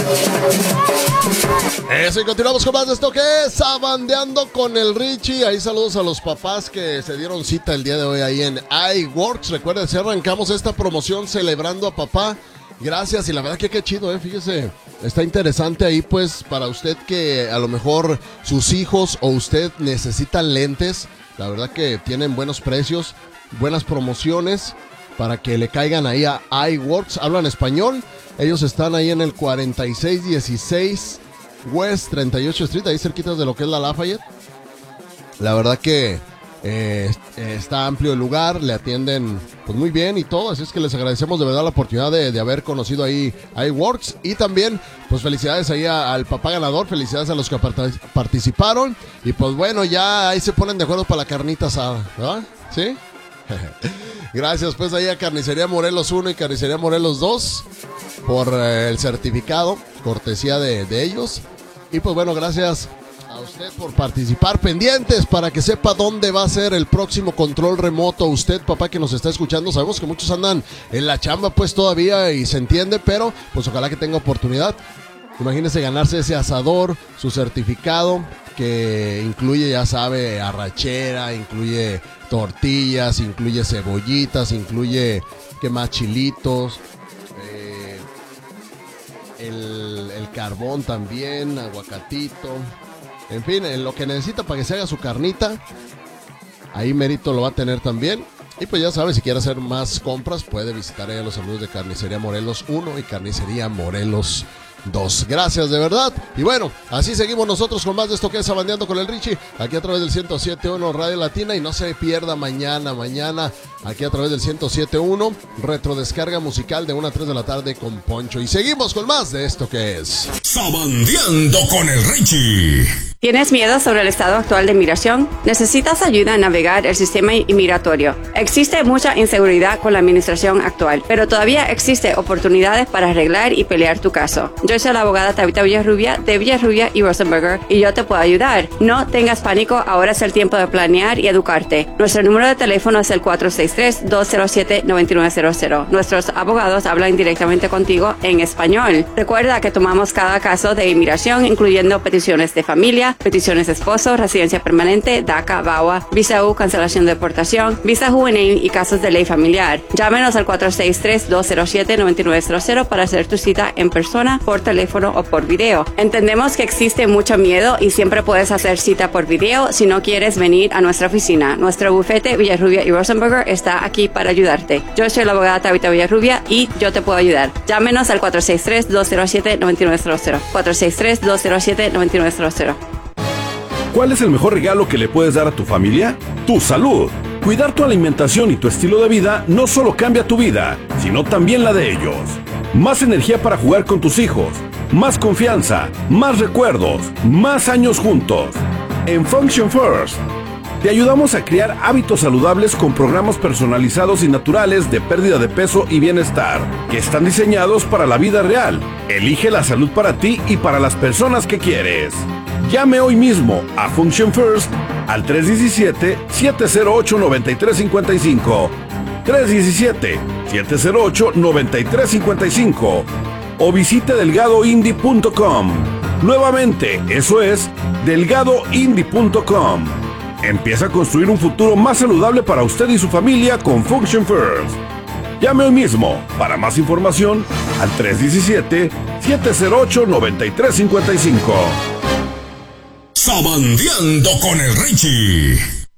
Eso, y continuamos con más de esto que es Sabandeando con el Richie. Ahí saludos a los papás que se dieron cita el día de hoy ahí en iWorks. Recuerden, si arrancamos esta promoción celebrando a papá. Gracias, y la verdad que qué chido, fíjese, está interesante ahí pues para usted que a lo mejor sus hijos o usted necesitan lentes. La verdad que tienen buenos precios, buenas promociones para que le caigan ahí a iWorks. Hablan español, ellos están ahí en el 4616 West 38 Street, ahí cerquitas de lo que es la Lafayette. La verdad que está amplio el lugar, le atienden pues muy bien y todo, así es que les agradecemos de verdad la oportunidad de haber conocido ahí iWorks. Y también pues felicidades ahí al papá ganador, felicidades a los que participaron. Y pues bueno, ya ahí se ponen de acuerdo para la carnita asada, ¿verdad? ¿Sí? Gracias pues ahí a Carnicería Morelos 1 y Carnicería Morelos 2 por el certificado, cortesía de ellos. Y pues bueno, gracias a usted por participar. Pendientes para que sepa dónde va a ser el próximo control remoto. Usted, papá, que nos está escuchando, sabemos que muchos andan en la chamba pues todavía y se entiende, pero pues ojalá que tenga oportunidad. Imagínese ganarse ese asador, su certificado, que incluye, ya sabe, arrachera, incluye tortillas, incluye cebollitas, incluye, ¿qué más? Chilitos, el carbón también, aguacatito, en fin, lo que necesita para que se haga su carnita, ahí mérito lo va a tener también. Y pues ya sabe, si quiere hacer más compras, puede visitar a los amigos de Carnicería Morelos 1 y Carnicería Morelos 2. Gracias de verdad. Y bueno, así seguimos nosotros con más de esto que es Sabandeando con el Richie, aquí a través del 107.1 Radio Latina. Y no se pierda mañana, aquí a través del 107.1, retrodescarga musical de 1 a 3 de la tarde con Poncho. Y seguimos con más de esto que es Sabandeando con el Richie. ¿Tienes miedo sobre el estado actual de inmigración? ¿Necesitas ayuda en navegar el sistema inmigratorio? Existe mucha inseguridad con la administración actual, pero todavía existe oportunidades para arreglar y pelear tu caso. Yo soy la abogada Tabitha Villarrubia de Villarrubia y Rosenberger y yo te puedo ayudar. No tengas pánico, ahora es el tiempo de planear y educarte. Nuestro número de teléfono es el 463-207-9900. Nuestros abogados hablan directamente contigo en español. Recuerda que tomamos cada caso de inmigración, incluyendo peticiones de familia, peticiones de esposo, residencia permanente, DACA, VAWA, visa U, cancelación de deportación, visa juvenil y casos de ley familiar. Llámenos al 463-207-9900 para hacer tu cita en persona, por teléfono o por video. Entendemos que existe mucho miedo y siempre puedes hacer cita por video si no quieres venir a nuestra oficina. Nuestro bufete Villarrubia y Rosenberger está aquí para ayudarte. Yo soy la abogada Tabitha Villarrubia y yo te puedo ayudar. Llámenos al 463-207-9900. 463-207-9900. ¿Cuál es el mejor regalo que le puedes dar a tu familia? Tu salud. Cuidar tu alimentación y tu estilo de vida no solo cambia tu vida, sino también la de ellos. Más energía para jugar con tus hijos, más confianza, más recuerdos, más años juntos. En Function First, te ayudamos a crear hábitos saludables con programas personalizados y naturales de pérdida de peso y bienestar, que están diseñados para la vida real. Elige la salud para ti y para las personas que quieres. Llame hoy mismo a Function First al 317-708-9355. 317-708-9355 o visite delgadoindie.com. Nuevamente, eso es delgadoindie.com. Empieza a construir un futuro más saludable para usted y su familia con Function First. Llame hoy mismo para más información al 317-708-9355. Sabandeando con el Richie.